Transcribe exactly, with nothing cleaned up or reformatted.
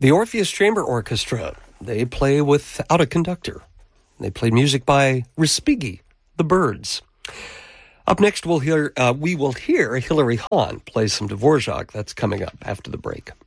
The Orpheus Chamber Orchestra, they play without a conductor. They play music by Respighi, the Birds. Up next, we'll hear, uh, we will hear Hilary Hahn play some Dvorak. That's coming up after the break.